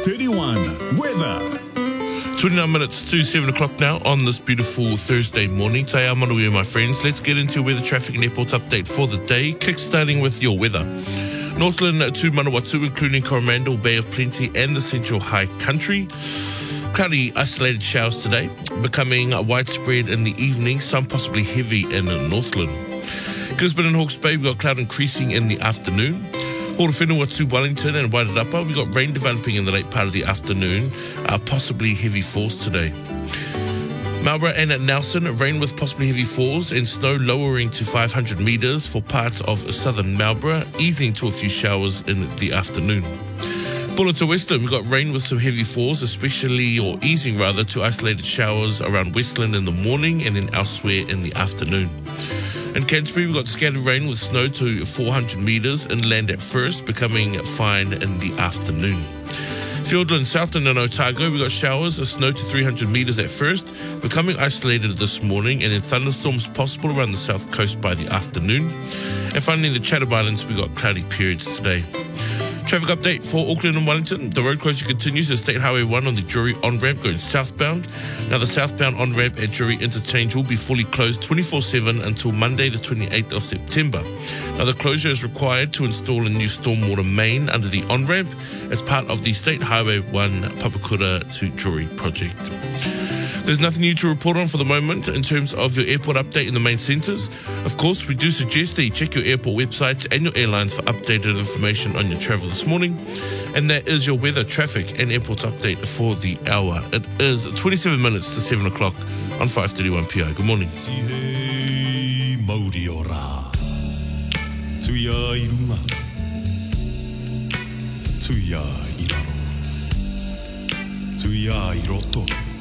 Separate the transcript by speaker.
Speaker 1: 5:31 weather.
Speaker 2: 29 minutes to 7 o'clock now on this beautiful Thursday morning. Te amaru, my friends. Let's get into weather, traffic and airport update for the day. Kick-starting with your weather. Northland to Manawatu, including Coromandel, Bay of Plenty and the Central High Country. Cloudy, isolated showers today, becoming widespread in the evening, some possibly heavy in Northland. Gisborne and Hawke's Bay, we've got cloud increasing in the afternoon. Horowhenua to Wellington and Wairarapa, we've got rain developing in the late part of the afternoon, possibly heavy falls today. Marlborough and at Nelson, rain with possibly heavy falls and snow lowering to 500 metres for parts of southern Marlborough, easing to a few showers in the afternoon. Buller to Westland, we've got rain with some heavy falls, easing to isolated showers around Westland in the morning and then elsewhere in the afternoon. In Canterbury, we've got scattered rain with snow to 400 metres inland at first, becoming fine in the afternoon. Fiordland, Southland and Otago, we've got showers of snow to 300 metres at first, becoming isolated this morning, and then thunderstorms possible around the south coast by the afternoon. And finally, in the Chatham Islands, we've got cloudy periods today. Traffic update for Auckland and Wellington. The road closure continues at State Highway 1 on the Drury on-ramp going southbound. Now the southbound on-ramp at Drury Interchange will be fully closed 24/7 until Monday the 28th of September. Now the closure is required to install a new stormwater main under the on-ramp as part of the State Highway 1 Papakura to Drury project. There's nothing new to report on for the moment in terms of your airport update in the main centres. Of course, we do suggest that you check your airport websites and your airlines for updated information on your travel this morning. And that is your weather, traffic and airport update for the hour. It is 27 minutes to 7 o'clock on 5:31 PI. Good morning.
Speaker 1: Tuya iroto.